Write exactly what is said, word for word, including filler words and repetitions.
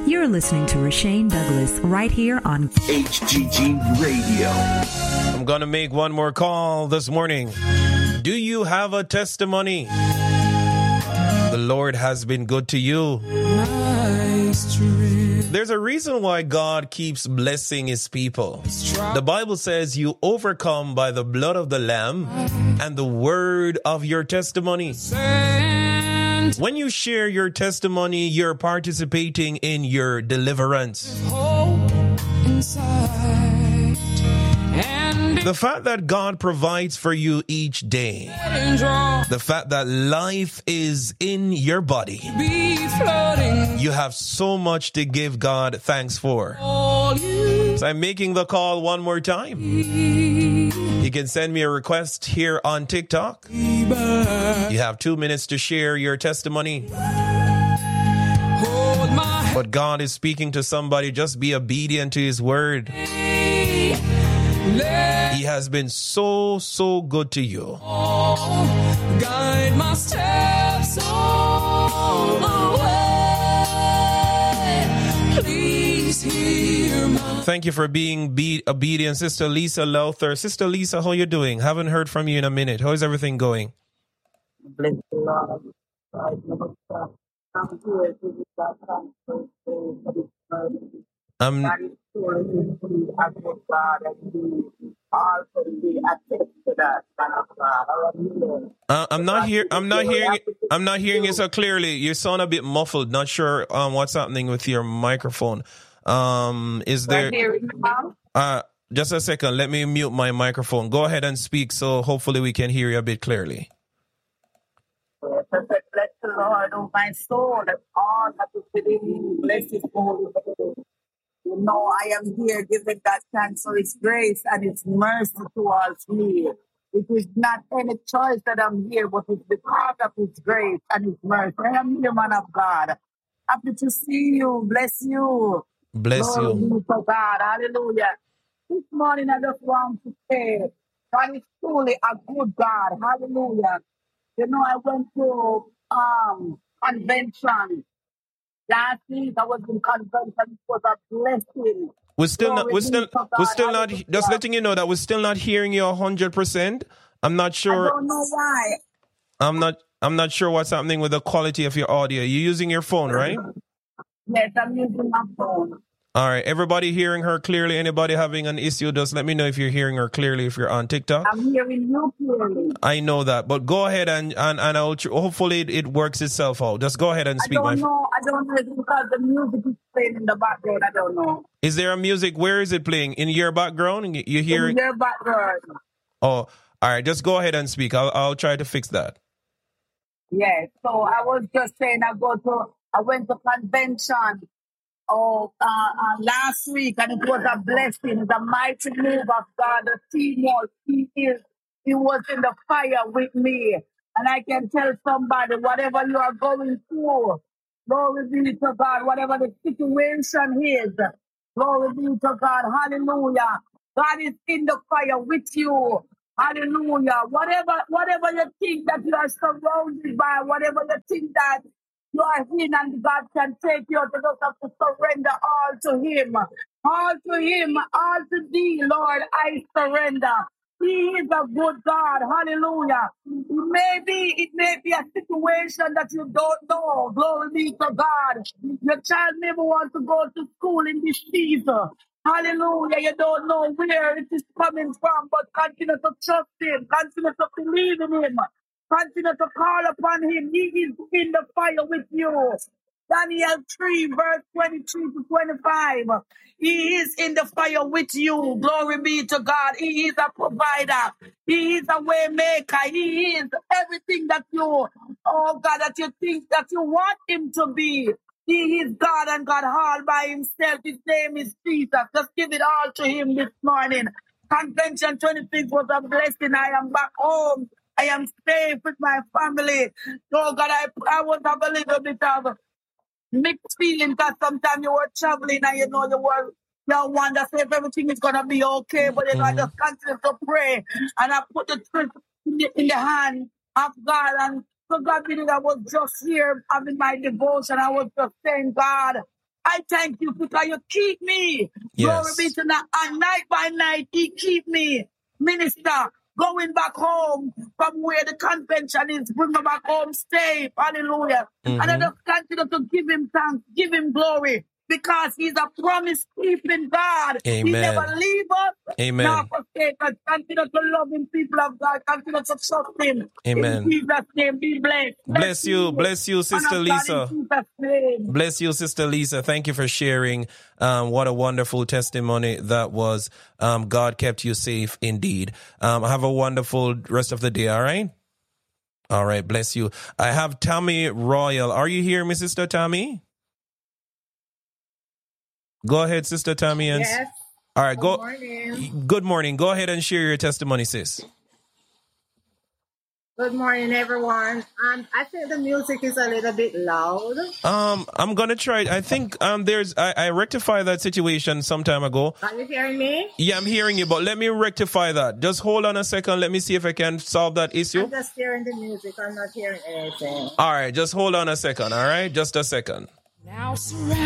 You're listening to Rashane Douglas right here on H G G Radio. I'm going to make one more call this morning. Do you have a testimony? The Lord has been good to you. There's a reason why God keeps blessing his people. The Bible says you overcome by the blood of the Lamb and the word of your testimony. When you share your testimony, you're participating in your deliverance. The fact that God provides for you each day, the fact that life is in your body, you have so much to give God thanks for. So I'm making the call one more time. You can send me a request here on TikTok. You have two minutes to share your testimony. But God is speaking to somebody. Just be obedient to his word. He has been so, so good to you. Guide my steps all the way. Please hear my... Thank you for being be- obedient, Sister Lisa Lowther. Sister Lisa, how you doing? Haven't heard from you in a minute. How is everything going? Bless the Lord. I'm here to Um, uh, I'm not here. I'm not hearing. I'm not hearing you so clearly. You sound a bit muffled. Not sure um, what's happening with your microphone. Um, is there? Uh, just a second. Let me mute my microphone. Go ahead and speak. So hopefully we can hear you a bit clearly. Bless the Lord, oh my soul, and all that is within me. Bless his holy name. You know, I am here giving that thanks for his grace and his mercy towards me. It is not any choice that I'm here, but it's because of his grace and his mercy. I am here, man of God. Happy to see you. Bless you. Bless Glory you. be to God. Hallelujah. This morning I just want to say, God is truly a good God. Hallelujah. You know, I went to um convention. Last week I was in convention. It was a blessing. We're still not. Glory We're be still. to God. We're still not. Hallelujah. Just letting you know that we're still not hearing you a hundred percent. I'm not I sure. don't know why. I'm not. I'm not sure what's happening with the quality of your audio. You're using your phone, right? Yes, I'm using my phone. All right. Everybody hearing her clearly? Anybody having an issue? Just let me know if you're hearing her clearly. If you're on TikTok, I'm hearing you clearly. I know that. But go ahead and and and I'll tr- hopefully it, it works itself out. Just go ahead and I speak. My. don't F- know. I don't know if it's because the music is playing in the background. I don't know. Is there a music? Where is it playing? In your background? You you In hear it? your background. Oh, all right. Just go ahead and speak. I'll I'll try to fix that. Yes. So I was just saying I go to I went to convention oh uh, uh, last week and it was a blessing. It's a mighty move of God. The team was he is he was in the fire with me. And I can tell somebody whatever you are going through, glory be to God, whatever the situation is, glory be to God, hallelujah. God is in the fire with you. Hallelujah. Whatever, whatever you think that you are surrounded by, whatever you think that you are in and God can take you, you just have to surrender all to Him. All to Him, all to Thee, Lord, I surrender. He is a good God. Hallelujah. Maybe it may be a situation that you don't know. Glory be to God. Your child maybe wants to go to school in this season. Hallelujah. You don't know where it is coming from, but continue to trust Him. Continue to believe in Him. Continue to call upon Him. He is in the fire with you. Daniel three, verse twenty-three to twenty-five. He is in the fire with you. Glory be to God. He is a provider. He is a way maker. He is everything that you, oh God, that you think that you want Him to be. He is God and God all by Himself. His name is Jesus. Just give it all to Him this morning. Convention twenty-six was a blessing. I am back home. I am safe with my family. Oh God, I, I was have a little bit of mixed feeling because sometimes you were traveling and you know you were you wonder if everything is gonna be okay, but you know I Mhm. just continue to pray and I put the truth in the, in the hand of God and so God did it. I was just here having my devotion. I was just saying, God, I thank you because you keep me. Yes. Glory be to God. And night by night, he keep me. Minister, going back home from where the convention is, bring me back home safe. Hallelujah. Mm-hmm. And I just continue to give him thanks, give him glory. Because he's a promise-keeping God. Amen. He never leave us. Amen. Nor forsake us. Continue to love him, people of God. Continue to trust him. Amen. In Jesus' name, be blessed. Bless, bless you. Bless you, Sister Lisa. Bless you, Sister Lisa. Thank you for sharing. Um, what a wonderful testimony that was. Um, God kept you safe indeed. Um, have a wonderful rest of the day, all right? All right, bless you. I have Tammy Royal. Are you here, Missus Sister Tammy? Go ahead, Sister Tammy. And yes. All right, good go. Morning. Good morning. Go ahead and share your testimony, sis. Good morning, everyone. Um, I think the music is a little bit loud. Um, I'm gonna try. I think um, there's. I, I rectified that situation some time ago. Are you hearing me? Yeah, I'm hearing you, but let me rectify that. Just hold on a second. Let me see if I can solve that issue. I'm just hearing the music. I'm not hearing anything. All right, just hold on a second. All right, just a second. Now surround.